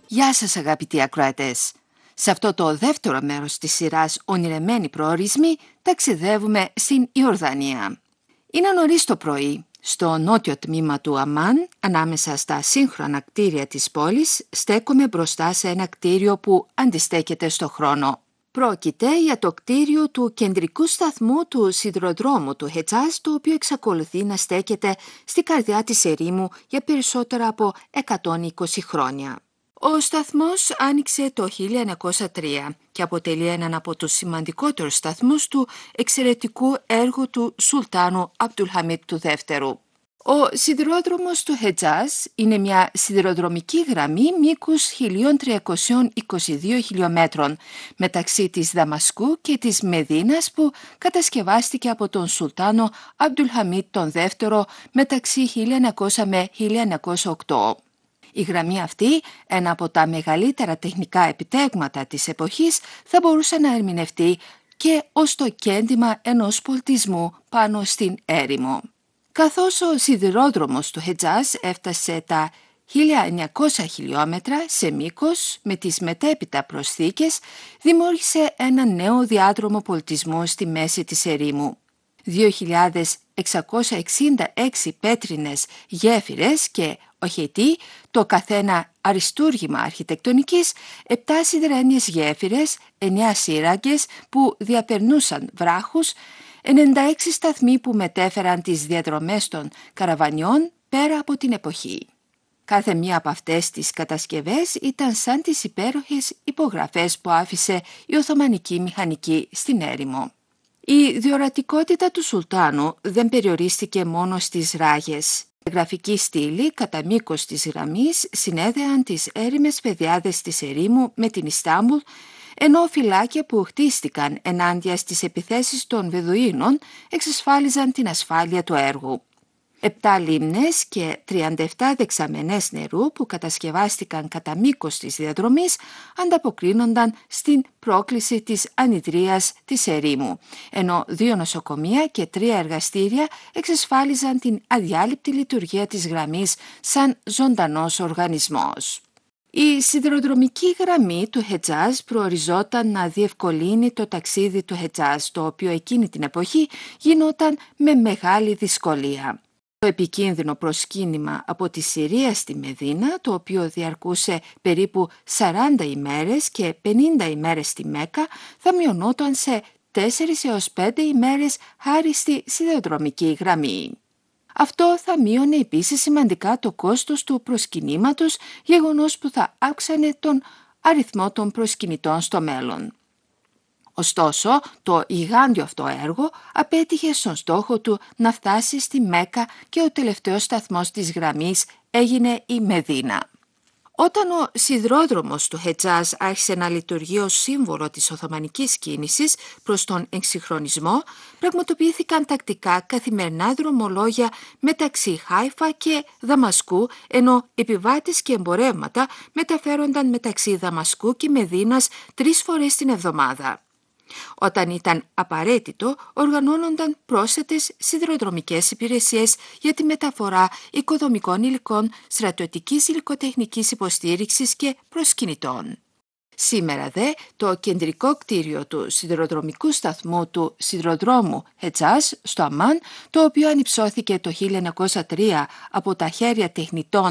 Γεια σας αγαπητοί ακροατές! Σε αυτό το δεύτερο μέρος της σειράς «Ονειρεμένοι προορισμοί» ταξιδεύουμε στην Ιορδανία. Είναι νωρίς το πρωί. Στο νότιο τμήμα του Αμάν, ανάμεσα στα σύγχρονα κτίρια της πόλης, στέκομαι μπροστά σε ένα κτίριο που αντιστέκεται στο χρόνο. Πρόκειται για το κτίριο του κεντρικού σταθμού του σιδηροδρόμου του Χετζάζ, το οποίο εξακολουθεί να στέκεται στη καρδιά της ερήμου για περισσότερα από 120 χρόνια. Ο σταθμός άνοιξε το 1903 και αποτελεί έναν από τους σημαντικότερους σταθμούς του εξαιρετικού έργου του Σουλτάνου Αμπτουλχαμίτ του Δεύτερου. Ο σιδηρόδρομος του Χετζάζ είναι μια σιδηροδρομική γραμμή μήκους 1.322 χιλιόμετρων μεταξύ της Δαμασκού και της Μεδίνας που κατασκευάστηκε από τον Σουλτάνο Αμπτουλχαμίτ τον Δεύτερο μεταξύ 1900 με 1908. Η γραμμή αυτή, ένα από τα μεγαλύτερα τεχνικά επιτέγματα της εποχής, θα μπορούσε να ερμηνευτεί και ως το κέντημα ενός πολιτισμού πάνω στην έρημο. Καθώς ο σιδηρόδρομος του Χετζάζ έφτασε τα 1.900 χιλιόμετρα σε μήκος με τις μετέπειτα προσθήκες, δημιούργησε ένα νέο διάδρομο πολιτισμού στη μέση της ερήμου. 2.666 πέτρινες γέφυρες και οχετοί, το καθένα αριστούργημα αρχιτεκτονικής, 7 σιδερένιες γέφυρες, 9 σύραγγες που διαπερνούσαν βράχους, 96 σταθμοί που μετέφεραν τις διαδρομές των καραβανιών πέρα από την εποχή. Κάθε μία από αυτές τις κατασκευές ήταν σαν τις υπέροχες υπογραφές που άφησε η Οθωμανική μηχανική στην έρημο. Η διορατικότητα του Σουλτάνου δεν περιορίστηκε μόνο στις ράγες. Η γραφική στήλη κατά μήκος της γραμμής συνέδεαν τις έρημες πεδιάδες της ερήμου με την Ιστάμπουλ, ενώ φυλάκια που χτίστηκαν ενάντια στις επιθέσεις των Βεδουίνων εξασφάλιζαν την ασφάλεια του έργου. 7 λίμνες και 37 δεξαμενές νερού που κατασκευάστηκαν κατά μήκος της διαδρομής ανταποκρίνονταν στην πρόκληση της ανιδρείας της ερήμου, ενώ 2 νοσοκομεία και 3 εργαστήρια εξασφάλιζαν την αδιάλειπτη λειτουργία της γραμμής σαν ζωντανός οργανισμός. Η σιδηροδρομική γραμμή του Χετζάζ προοριζόταν να διευκολύνει το ταξίδι του Χετζάζ, το οποίο εκείνη την εποχή γινόταν με μεγάλη δυσκολία. Το επικίνδυνο προσκύνημα από τη Συρία στη Μεδίνα, το οποίο διαρκούσε περίπου 40 ημέρες και 50 ημέρες στη Μέκκα, θα μειωνόταν σε 4 έως 5 ημέρες χάρη στη σιδηροδρομική γραμμή. Αυτό θα μείωνε επίσης σημαντικά το κόστος του προσκυνήματος, γεγονός που θα αύξανε τον αριθμό των προσκυνητών στο μέλλον. Ωστόσο, το γιγάντιο αυτό έργο απέτυχε στον στόχο του να φτάσει στη Μέκκα και ο τελευταίος σταθμός της γραμμής έγινε η Μεδίνα. Όταν ο σιδηρόδρομος του Χετζάζ άρχισε να λειτουργεί ως σύμβολο της Οθωμανικής κίνησης προς τον εξυγχρονισμό, πραγματοποιήθηκαν τακτικά καθημερινά δρομολόγια μεταξύ Χάιφα και Δαμασκού, ενώ επιβάτες και εμπορεύματα μεταφέρονταν μεταξύ Δαμασκού και Μεδίνας 3 φορές την εβδομάδα. Όταν ήταν απαραίτητο, οργανώνονταν πρόσθετες σιδηροδρομικές υπηρεσίες για τη μεταφορά οικοδομικών υλικών, στρατιωτικής υλικοτεχνικής υποστήριξης και προσκυνητών. Σήμερα δε, το κεντρικό κτίριο του σιδηροδρομικού σταθμού του σιδηροδρόμου Χετζάζ στο Αμάν, το οποίο ανυψώθηκε το 1903 από τα χέρια τεχνητών